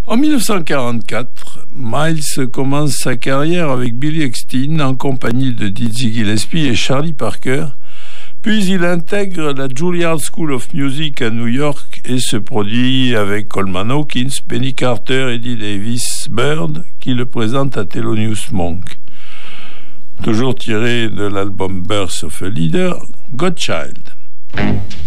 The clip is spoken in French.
En 1944, Miles commence sa carrière avec Billy Eckstine en compagnie de Dizzy Gillespie et Charlie Parker, puis il intègre la Juilliard School of Music à New York et se produit avec Coleman Hawkins, Benny Carter, Eddie Davis, Bird, qui le présente à Thelonious Monk. Toujours tiré de l'album Birth of a Leader, Godchild.